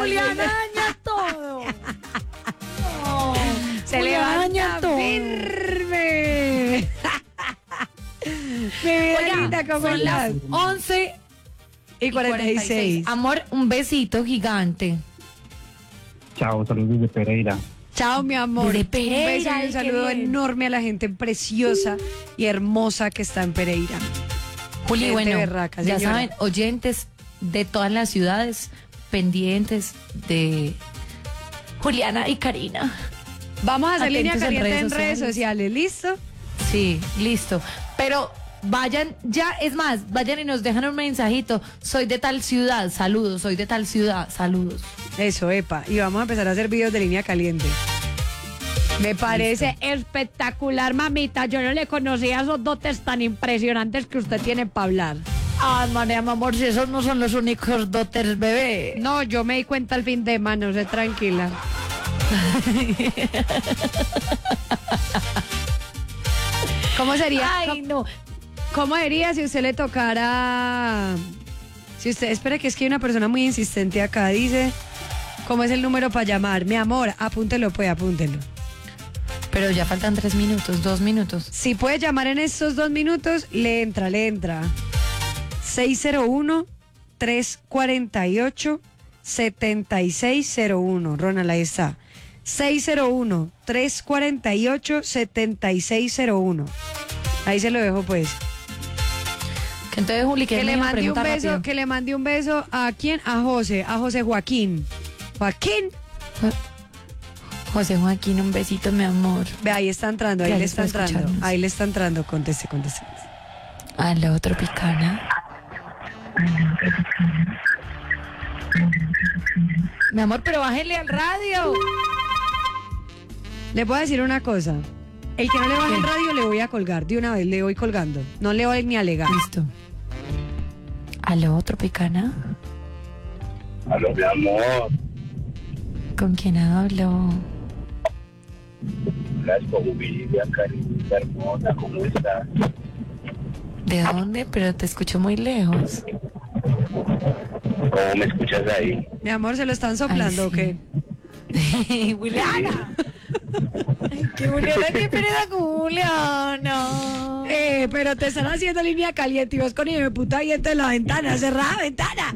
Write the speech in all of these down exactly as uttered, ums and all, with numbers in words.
Juliana daña todo. No, Se Juliana levanta daña todo. firme. Mi vida Oiga, linda, ¿cómo son las estás? once Y cuarenta y seis. Amor, un besito gigante. Chao, saludos de Pereira. Chao, mi amor. Desde Pereira, Un beso y ay, un qué saludo bien. enorme a la gente preciosa y hermosa que está en Pereira. Juli, Gente bueno, berraca, ya señora. saben, oyentes de todas las ciudades pendientes de Juliana y Karina. Vamos a hacer línea Atentos en caliente redes en redes sociales, ¿listo? Sí, listo. Pero vayan, ya, es más, vayan y nos dejan un mensajito. Soy de tal ciudad, saludos, soy de tal ciudad, saludos. Eso, epa. Y vamos a empezar a hacer videos de línea caliente. Me parece espectacular, mamita. Yo no le conocía esos dotes tan impresionantes que usted tiene para hablar. Ah, María, mi amor, si esos no son los únicos dotes, bebé. No, yo me di cuenta al fin de mano, sé tranquila. ¿Cómo sería? Ay, no. ¿Cómo diría si usted le tocara? Si usted, espera que es que hay una persona muy insistente acá, dice, ¿cómo es el número para llamar? Mi amor, apúntelo pues, apúntelo. Pero ya faltan tres minutos, dos minutos. Si puede llamar en estos dos minutos, le entra, le entra. seis cero uno, tres cuatro ocho, siete seis cero uno. Ronald, ahí está. seis cero uno, tres cuatro ocho, siete seis cero uno. Ahí se lo dejo pues. Que entonces, Juli, que, Que le mande un beso, que le mande un beso a quién, a José, a José Joaquín. Joaquín. José Joaquín, un besito, mi amor. Ve, ahí está entrando, ahí le Gracias está por entrando. escucharnos. Ahí le está entrando, conteste, conteste. Aló, Tropicana. Mi amor, pero bájele al radio. Le puedo decir una cosa. El que no le baje el radio le voy a colgar. De una vez le voy colgando. No le voy ni a alegar. Listo. Aló, Tropicana. Aló, mi amor. ¿Con quién hablo? Hola, con Vivian, Karina, hermosa, ¿cómo estás? ¿De dónde? Pero te escucho muy lejos. ¿Cómo me escuchas ahí? Mi amor, ¿se lo están soplando Ay, o qué? sí. Juliana. Ay, qué Juliana, qué pereza con Juliana. Eh, pero te están haciendo línea caliente y vos con el puta diente en la ventana. Cerrada ventana.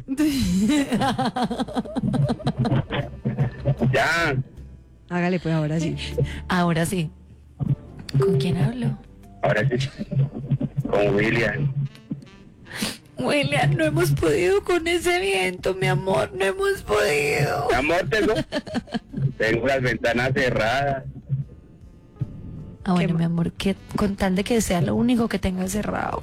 Ya. Hágale pues ahora sí. Ahora sí. ¿Con quién hablo? Ahora sí. Con William. William, no hemos podido con ese viento, mi amor, no hemos podido. Mi amor, tengo, tengo las ventanas cerradas. Ah, bueno, ¿Qué mi amor, que con tal de que sea lo único que tenga cerrado.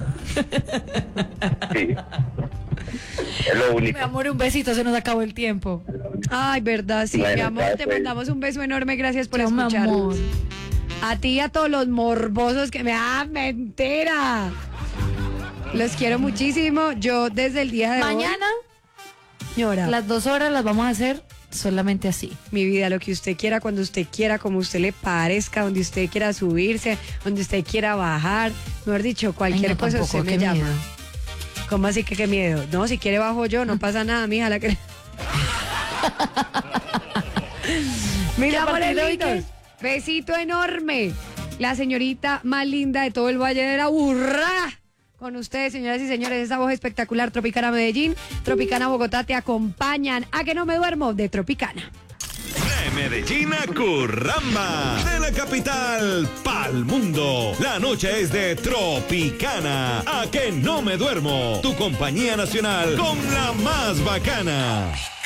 Sí. Es lo único. Mi amor, un besito, se nos acabó el tiempo. Ay, verdad, sí. Bueno, mi amor, ya, te pues. mandamos un beso enorme. Gracias por Chao, mi escucharnos. amor. A ti y a todos los morbosos que me... ¡Ah, mentira! Los quiero muchísimo. Yo desde el día de Mañana, hoy... Señora, las dos horas las vamos a hacer solamente así. mi vida, lo que usted quiera, cuando usted quiera, como usted le parezca, donde usted quiera subirse, donde usted quiera bajar. Mejor dicho, cualquier Ay, no, cosa tampoco, usted me qué llama. miedo. ¿Cómo así que qué miedo? No, si quiere bajo yo, no pasa nada, mija. La que... Mira, ¿Y a partir de hoy amorelitos, besito enorme. La señorita más linda de todo el Valle de la Burra. Con ustedes, señoras y señores, esa voz espectacular. Tropicana Medellín, Tropicana Bogotá te acompañan. A que no me duermo de Tropicana. De Medellín a Curramba, de la capital pa'l mundo. La noche es de Tropicana. A que no me duermo. Tu compañía nacional con la más bacana.